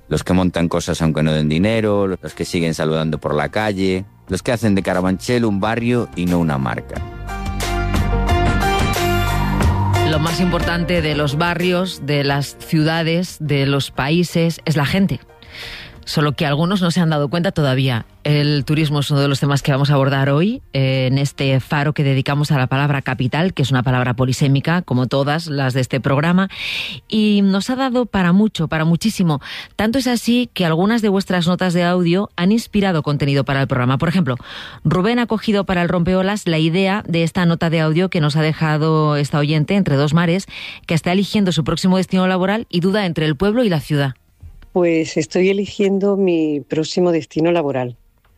los que montan cosas aunque no den dinero, los que siguen saludando por la calle, los que hacen de Carabanchel un barrio y no una marca. Lo más importante de los barrios, de las ciudades, de los países, es la gente. Solo que algunos no se han dado cuenta todavía. El turismo es uno de los temas que vamos a abordar hoy en este faro que dedicamos a la palabra capital, que es una palabra polisémica, como todas las de este programa, y nos ha dado para mucho, para muchísimo. Tanto es así que algunas de vuestras notas de audio han inspirado contenido para el programa. Por ejemplo, Rubén ha cogido para el rompeolas la idea de esta nota de audio que nos ha dejado esta oyente entre dos mares, que está eligiendo su próximo destino laboral y duda entre el pueblo y la ciudad. Pues estoy eligiendo mi próximo destino laboral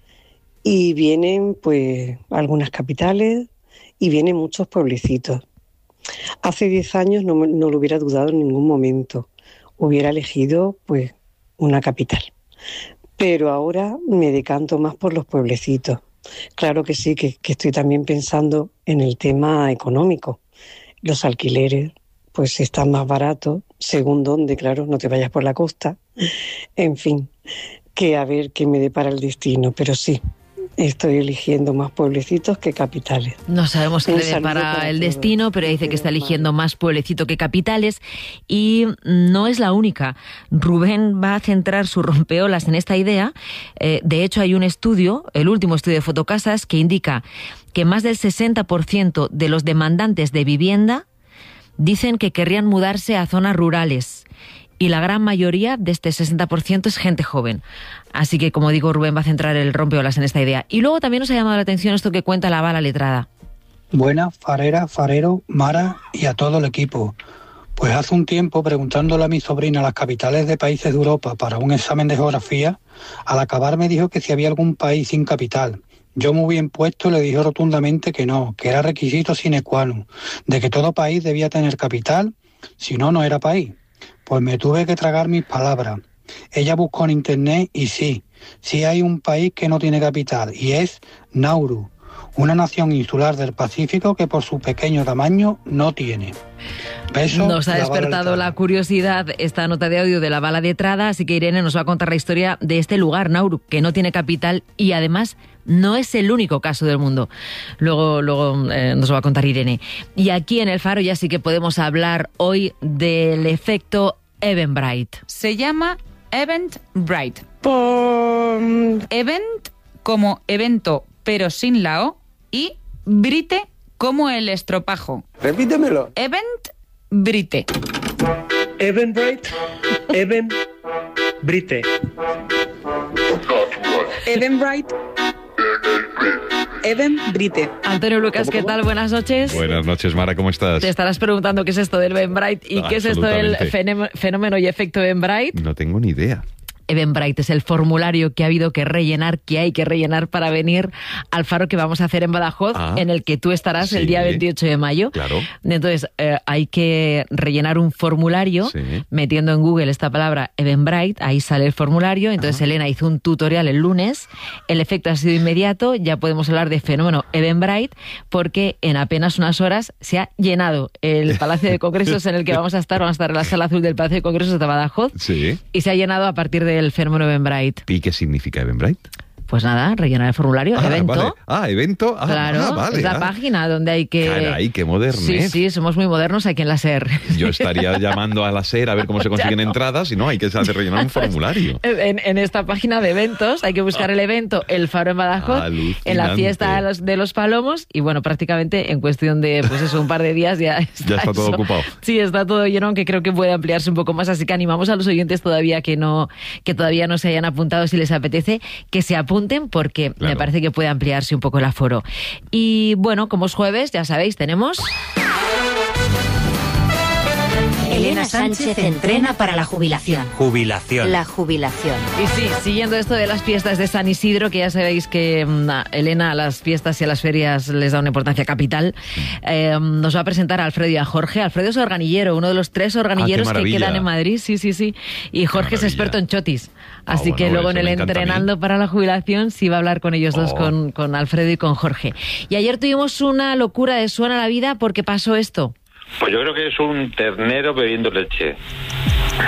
y vienen pues algunas capitales y vienen muchos pueblecitos. Hace 10 años no lo hubiera dudado en ningún momento, hubiera elegido pues una capital, pero ahora me decanto más por los pueblecitos. Claro que sí, que estoy también pensando en el tema económico. Los alquileres pues están más baratos, según dónde, claro, no te vayas por la costa. En fin, que a ver qué me depara el destino, pero sí, estoy eligiendo más pueblecitos que capitales. No sabemos qué le depara el destino, pero dice que está eligiendo más pueblecito que capitales y no es la única. Rubén va a centrar su rompeolas en esta idea. De hecho, hay un estudio, el último estudio de Fotocasas, que indica que más del 60% de los demandantes de vivienda dicen que querrían mudarse a zonas rurales y la gran mayoría de este 60% es gente joven. Así que, como digo, Rubén va a centrar el rompeolas en esta idea. Y luego también nos ha llamado la atención esto que cuenta la bala letrada. Buenas, farera, farero, Mara y a todo el equipo. Pues hace un tiempo, preguntándole a mi sobrina las capitales de países de Europa para un examen de geografía, al acabar me dijo que si había algún país sin capital. Yo muy bien puesto le dije rotundamente que no, que era requisito sine qua non, de que todo país debía tener capital, si no, no era país. Pues me tuve que tragar mis palabras. Ella buscó en internet y sí hay un país que no tiene capital y es Nauru, una nación insular del Pacífico que por su pequeño tamaño no tiene. Beso, nos ha despertado la curiosidad esta nota de audio de la bala de Trada, así que Irene nos va a contar la historia de este lugar, Nauru, que no tiene capital y además no es el único caso del mundo. Luego nos lo va a contar Irene. Y aquí en El Faro ya sí que podemos hablar hoy del efecto Eventbrite. Se llama Eventbrite. Event como evento pero sin la O y Brite como el estropajo. Repítemelo. Eventbrite. Eventbrite. Eventbrite. Eventbrite. Eventbrite. Antonio Lucas, ¿qué tal? Buenas noches. Buenas noches, Mara, ¿cómo estás? Te estarás preguntando qué es esto del Eventbrite y qué es esto del fenómeno y efecto Eventbrite. No tengo ni idea. Eventbrite es el formulario que ha habido que rellenar, que hay que rellenar para venir al faro que vamos a hacer en Badajoz, en el que tú estarás el día 28 de mayo. Claro. Entonces, hay que rellenar un formulario, metiendo en Google esta palabra Eventbrite, ahí sale el formulario. Entonces, Elena hizo un tutorial el lunes, el efecto ha sido inmediato, ya podemos hablar de fenómeno Eventbrite, porque en apenas unas horas se ha llenado el Palacio de Congresos en el que vamos a estar en la Sala Azul del Palacio de Congresos de Badajoz, y se ha llenado a partir de el fenómeno Eventbrite. ¿Y qué significa Eventbrite? Pues nada, rellenar el formulario, evento. Vale. Evento. Claro, vale. Es la página donde hay que... Caray, qué modernes. Sí, somos muy modernos aquí en la SER. Yo estaría llamando a la SER a ver cómo se consiguen entradas y no, hay que rellenar un formulario. En esta página de eventos hay que buscar el evento El Faro en Badajoz, en la fiesta de los Palomos y bueno, prácticamente en cuestión de pues eso, un par de días ya está todo ocupado. Sí, está todo lleno, aunque creo que puede ampliarse un poco más, así que animamos a los oyentes todavía que todavía no se hayan apuntado, si les apetece, que se apunten porque me parece que puede ampliarse un poco el aforo. Y bueno, como es jueves, ya sabéis, tenemos... Elena Sánchez entrena para la jubilación. Jubilación. La jubilación. Y sí, siguiendo esto de las fiestas de San Isidro, que ya sabéis que Elena a las fiestas y a las ferias les da una importancia capital, nos va a presentar a Alfredo y a Jorge. Alfredo es organillero, uno de los 3 organilleros que quedan en Madrid. Sí. Y Jorge es experto en chotis. Así que luego en el Entrenando para la Jubilación sí va a hablar con ellos dos, con Alfredo y con Jorge. Y ayer tuvimos una locura de Suena la Vida porque pasó esto. Pues yo creo que es un ternero bebiendo leche.